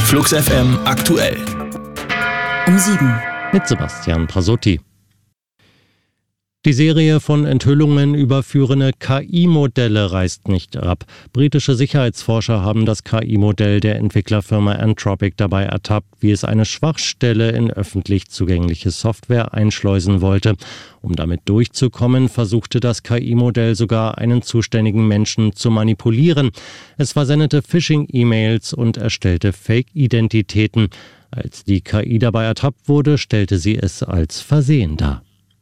Flux FM aktuell. Um 7. Mit Sebastian Prasotti. Die Serie von Enthüllungen über führende KI-Modelle reißt nicht ab. Britische Sicherheitsforscher haben das KI-Modell der Entwicklerfirma Anthropic dabei ertappt, wie es eine Schwachstelle in öffentlich zugängliche Software einschleusen wollte. Um damit durchzukommen, versuchte das KI-Modell sogar einen zuständigen Menschen zu manipulieren. Es versendete Phishing-E-Mails und erstellte Fake-Identitäten. Als die KI dabei ertappt wurde, stellte sie es als Versehen dar.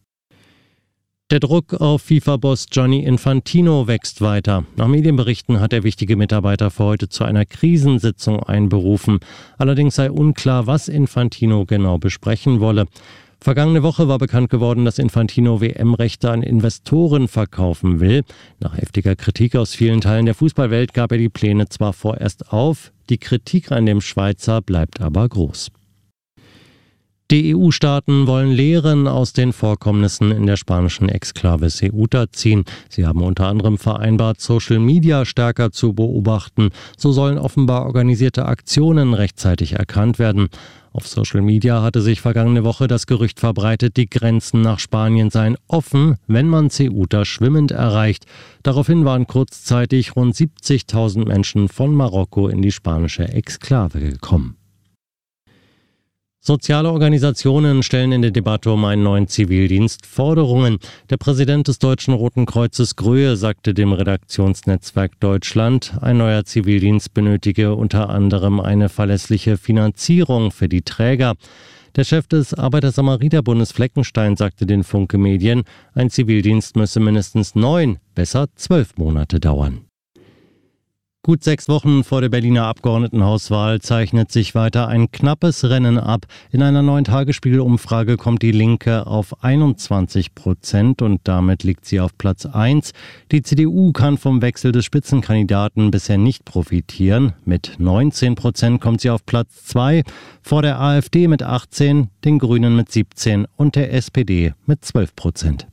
Der Druck auf FIFA-Boss Gianni Infantino wächst weiter. Nach Medienberichten hat er wichtige Mitarbeiter für heute zu einer Krisensitzung einberufen. Allerdings sei unklar, was Infantino genau besprechen wolle. Vergangene Woche war bekannt geworden, dass Infantino WM-Rechte an Investoren verkaufen will. Nach heftiger Kritik aus vielen Teilen der Fußballwelt gab er die Pläne zwar vorerst auf, die Kritik an dem Schweizer bleibt aber groß. Die EU-Staaten wollen Lehren aus den Vorkommnissen in der spanischen Exklave Ceuta ziehen. Sie haben unter anderem vereinbart, Social Media stärker zu beobachten. So sollen offenbar organisierte Aktionen rechtzeitig erkannt werden. Auf Social Media hatte sich vergangene Woche das Gerücht verbreitet, die Grenzen nach Spanien seien offen, wenn man Ceuta schwimmend erreicht. Daraufhin waren kurzzeitig rund 70.000 Menschen von Marokko in die spanische Exklave gekommen. Soziale Organisationen stellen in der Debatte um einen neuen Zivildienst Forderungen. Der Präsident des Deutschen Roten Kreuzes Gröhe sagte dem Redaktionsnetzwerk Deutschland, ein neuer Zivildienst benötige unter anderem eine verlässliche Finanzierung für die Träger. Der Chef des Arbeiter-Samariter-Bundes Fleckenstein sagte den Funke Medien, ein Zivildienst müsse mindestens 9, besser 12 Monate dauern. Gut 6 Wochen vor der Berliner Abgeordnetenhauswahl zeichnet sich weiter ein knappes Rennen ab. In einer neuen Tagesspiegel-Umfrage kommt die Linke auf 21% und damit liegt sie auf Platz 1. Die CDU kann vom Wechsel des Spitzenkandidaten bisher nicht profitieren. Mit 19% kommt sie auf Platz 2, vor der AfD mit 18%, den Grünen mit 17% und der SPD mit 12%.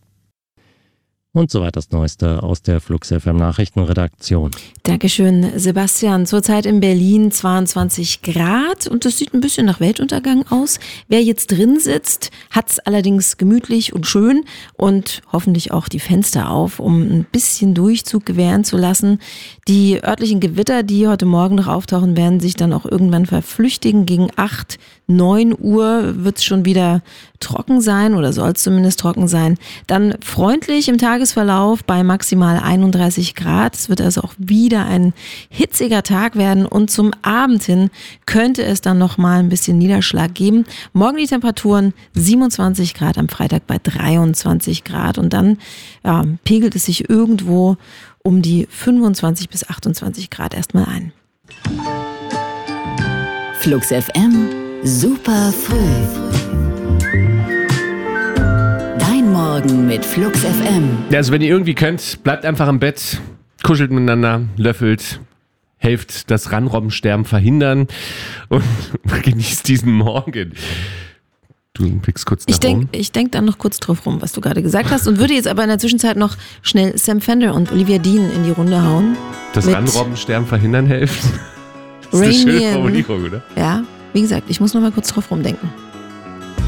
Und soweit das Neueste aus der Flux FM Nachrichtenredaktion. Dankeschön, Sebastian. Zurzeit in Berlin 22 Grad und das sieht ein bisschen nach Weltuntergang aus. Wer jetzt drin sitzt, hat es allerdings gemütlich und schön und hoffentlich auch die Fenster auf, um ein bisschen Durchzug gewähren zu lassen. Die örtlichen Gewitter, die heute Morgen noch auftauchen, werden sich dann auch irgendwann verflüchtigen. Gegen 8, 9 Uhr wird es schon wieder trocken sein oder soll es zumindest trocken sein. Dann freundlich im Tagesverlauf bei maximal 31 Grad. Es wird also auch wieder ein hitziger Tag werden und zum Abend hin könnte es dann nochmal ein bisschen Niederschlag geben. Morgen die Temperaturen 27 Grad, am Freitag bei 23 Grad und dann pegelt es sich irgendwo um die 25 bis 28 Grad erstmal ein. Flux FM, super früh. Dein Morgen mit Flux FM. Ja, also wenn ihr irgendwie könnt, bleibt einfach im Bett, kuschelt miteinander, löffelt, helft das Randrobbensterben verhindern und genießt diesen Morgen. Du blickst kurz nach oben. Ich denk dann noch kurz drauf rum, was du gerade gesagt hast und würde jetzt aber in der Zwischenzeit noch schnell Sam Fender und Olivia Dean in die Runde hauen. Das Randrobbensterben verhindern helfen? Das ist eine schöne Formulierung, oder? Ja, wie gesagt, ich muss noch mal kurz drauf rumdenken.